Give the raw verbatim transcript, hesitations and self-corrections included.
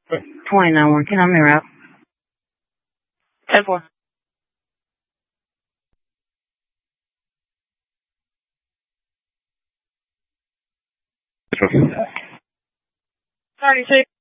twenty-nine one, can I mirror out? ten four. thirty-six.